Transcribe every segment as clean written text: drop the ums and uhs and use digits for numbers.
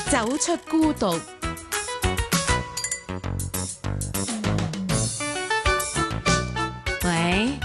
走出孤獨。喂，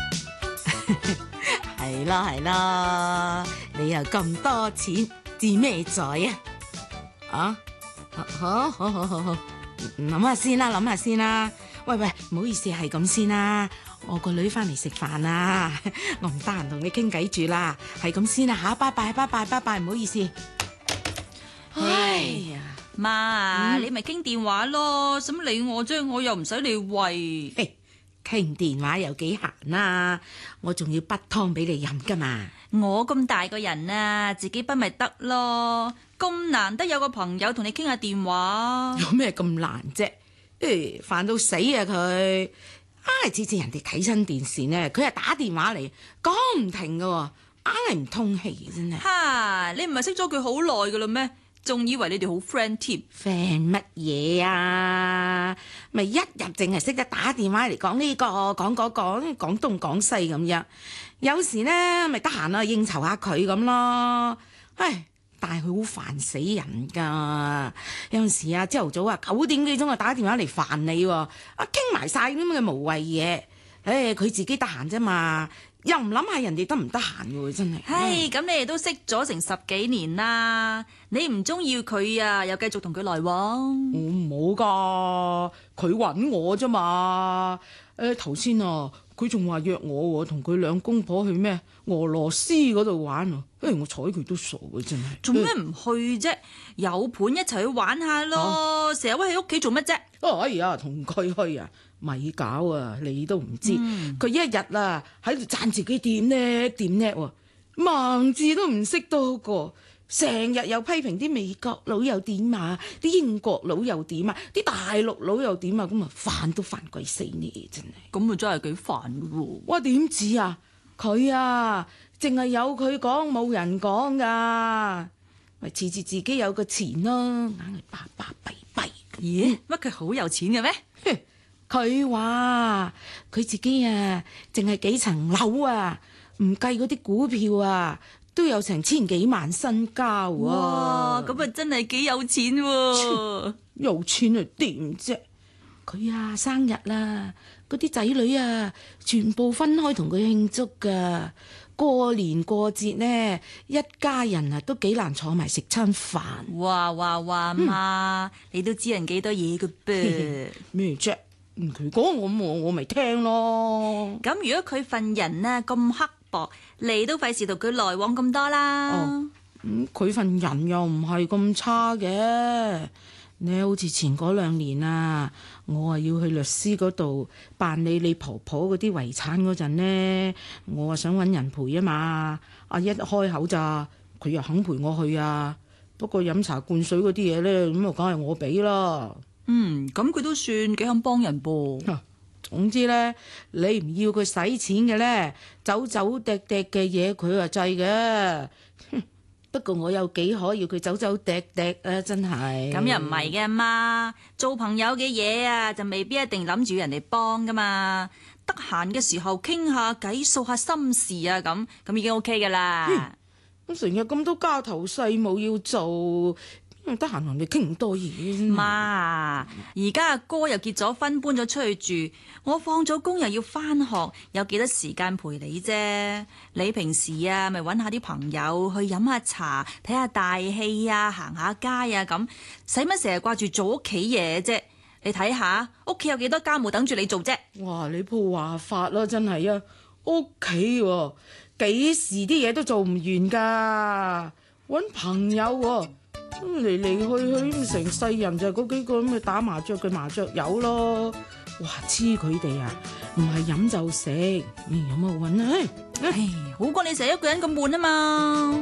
係啦係啦，你又咁多錢，志咩在啊？啊，好，諗下先啦，諗下先啦。喂，唔好意思，係咁先啦。我個女翻嚟食飯啦，我唔得閒同你傾偈住啦，係咁先啦吓，拜拜，唔好意思。哎呀， 媽啊，你咪傾電話咯，使乜理我啫？我又唔使你餵。 嘿，傾電話有幾閒啊？我仲要滗湯俾你飲噶嘛。 我咁大個人啊，自己滗咪得咯。咁難得有個朋友同你傾下電話， 有咩咁難啫？煩到死啊佢！次次人哋睇親電視呢，佢係打電話嚟講唔停噶，硬係唔通氣真係。 哈！你唔係識咗佢好耐噶啦咩？仲以為你哋好 friend 添。 friend 乜嘢啊？咪一日淨係識得打電話嚟講呢個講嗰個，講東講西咁樣。有時呢咪得閒啊應酬下佢咁咯。唉！但係佢好煩死人㗎，有陣時啊，朝頭早啊9點幾鐘啊打電話嚟煩你喎，啊傾埋晒啲咁嘅無謂嘢，佢自己得閒啫嘛，又唔諗下人哋得唔得閒喎，真係。 唉，咁你哋都識咗成10幾年啦，你唔中意佢啊，又繼續同佢來往？ 我冇㗎，佢揾我啫嘛。頭先啊，佢仲話約我同佢兩公婆去咩俄羅斯嗰度玩啊！我睬佢都傻嘅真係。 做咩唔去啫？有伴一齊去玩下咯，成日屈喺屋企做乜啫？ 哎呀，同佢去啊，咪搞啊！你都唔知，佢一日啊喺度讚自己點叻喎，盲字都唔識多個。成日又批評啲美國佬又點啊，啲英國佬又點啊，啲大陸佬又點啊，咁啊煩都煩鬼死你真係。 咁啊真係幾煩㗎喎！ 哇點知啊？佢啊，淨係有佢講冇人講噶，咪次次自己有個錢咯，硬係巴巴閉閉。 咦？乜佢好有錢嘅咩？ 佢話佢自己啊，淨係幾層樓啊，唔計嗰啲股票啊，都有成千幾萬身家喎。 哇！咁啊真係幾有錢喎！ 有錢啊點啫？佢啊生日啦，嗰啲仔女啊，全部分開同佢慶祝噶。過年過節呢，一家人啊都幾難坐埋食餐飯。 哇媽，你都知人幾多嘢㗎噃？ 咩啫？佢講我咪聽咯。 咁如果佢份人啊咁刻薄，你都費事同佢來往咁多啦。 佢份人又唔係咁差嘅。你好似前嗰2年啊，我啊要去律師嗰度辦理你婆婆嗰啲遺產嗰陣呢，我啊想揾人陪啊嘛。一開口咋，佢又肯陪我去啊。不過飲茶灌水嗰啲嘢呢，咁啊梗係我俾啦。 咁佢都算幾肯幫人噃。 總之呢，你唔要佢使錢嘅呢，走走趯趯嘅嘢佢啊制嘅。不過我有幾可要佢走走趯趯啊，真係。 咁又唔係嘅媽，做朋友嘅嘢啊，就未必一定諗住人哋幫噶嘛。得閒嘅時候傾下偈，訴下心事啊，咁已經 OK 噶啦。 咁成日咁多家頭細務要做，得閒同你傾咁多嘢。 媽，而家阿哥又結咗婚，搬咗出去住，我放咗工又要返學，有幾多時間陪你啫？你平時啊，咪搵下啲朋友去飲下茶，睇下大戲啊，行下街啊，咁使乜成日掛住做屋企嘢啫？你睇下屋企有幾多家務等住你做啫？ 哇！你鋪話法啦，真係啊！屋企喎，幾時啲嘢都做唔完噶，搵朋友喎。嚟嚟去去成世人就嗰幾個咁嘅打麻雀嘅麻雀友咯。哇！黐佢哋啊，唔係飲就食，有乜好搵啊？ 唉，好過你成日一個人咁悶啊嘛。